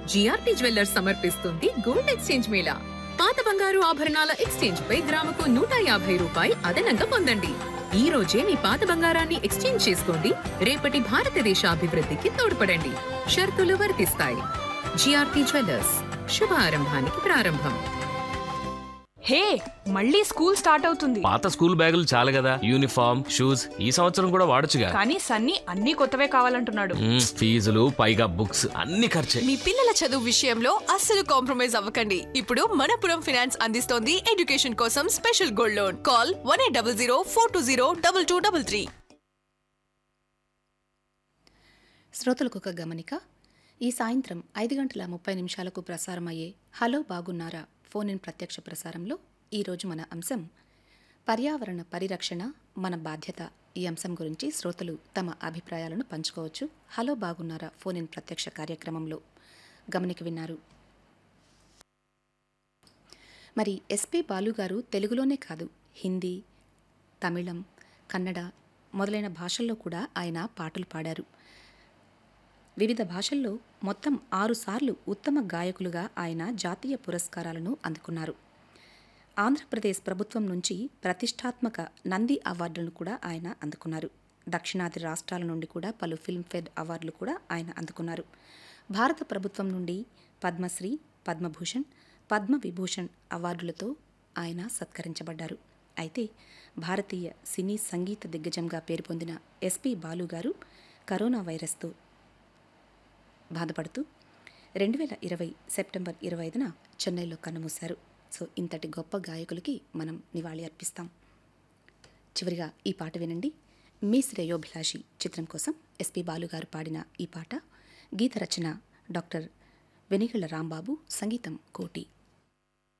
GRT jewellers సమర్పిస్తుంది gold exchange Mela. పాత బంగారు ఆభరణాల ఎక్స్చేంజ్ పై గ్రాముకు 150 రూపాయలు అదనంగా పొందండి. ఈ రోజే మీ పాత బంగారాన్ని ఎక్స్చేంజ్ చేసుకోండి, రేపటి భారతదేశ అభివృద్ధికి తోడ్పడండి. షరతులు వర్తిస్తాయి. జిఆర్టీ జ్యువెల్లర్స్, శుభారంభానికి ప్రారంభం. హే, మళ్ళీ స్కూల్ స్టార్ట్ అవుతుంది. పాత స్కూల్ బ్యాగులు చాలు కదా, యూనిఫామ్, షూస్ ఈ సంవత్సరం కూడా వాడొచ్చుగా. కానీ సన్నీ అన్ని కొత్తవే కావాలంటున్నాడు. ఫీజులు పైగా బుక్స్ అన్ని ఖర్చే. మీ పిల్లల చదువు విషయంలో అస్సలు కాంప్రమైజ్ అవ్వకండి. ఇప్పుడు మనపురం ఫైనాన్స్ అందిస్తోంది ఎడ్యుకేషన్ కోసం స్పెషల్ గోల్డ్ లోన్. కాల్ 1800 420 2233. శ్రోతలకు ఒక గమనిక. ఈ సాయంత్రం 5:30 ప్రసారమయ్యే హలో బాగున్నారా ఫోన్ ఇన్ ప్రత్యక్ష ప్రసారంలో ఈరోజు మన అంశం పర్యావరణ పరిరక్షణ మన బాధ్యత. ఈ అంశం గురించి శ్రోతలు తమ అభిప్రాయాలను పంచుకోవచ్చు. హలో బాగున్నారా ఫోన్ ఇన్ ప్రత్యక్ష కార్యక్రమంలో. గమనిక విన్నారు. మరి ఎస్పి బాలు గారు తెలుగులోనే కాదు, హిందీ, తమిళం, కన్నడ మొదలైన భాషల్లో కూడా ఆయన పాటలు పాడారు. వివిధ భాషల్లో మొత్తం 6 సార్లు ఉత్తమ గాయకులుగా ఆయన జాతీయ పురస్కారాలను అందుకున్నారు. ఆంధ్రప్రదేశ్ ప్రభుత్వం నుంచి ప్రతిష్టాత్మక నంది అవార్డులను కూడా ఆయన అందుకున్నారు. దక్షిణాది రాష్ట్రాల నుండి కూడా పలు ఫిల్మ్ఫేర్ అవార్డులు కూడా ఆయన అందుకున్నారు. భారత ప్రభుత్వం నుండి పద్మశ్రీ, పద్మభూషణ్, పద్మవిభూషణ్ అవార్డులతో ఆయన సత్కరించబడ్డారు. అయితే భారతీయ సినీ సంగీత దిగ్గజంగా పేరు పొందిన ఎస్పి బాలు గారు కరోనా వైరస్తో బాధపడుతూ 2020 సెప్టెంబర్ 25న చెన్నైలో కన్నుమూశారు. సో ఇంతటి గొప్ప గాయకులకి మనం నివాళి అర్పిస్తాం. చివరిగా ఈ పాట వినండి. మీ శ్రేయోభిలాషి చిత్రం కోసం ఎస్పి బాలు గారు పాడిన ఈ పాట. గీత రచన డాక్టర్ వెనిగళ్ల రాంబాబు, సంగీతం కోటి.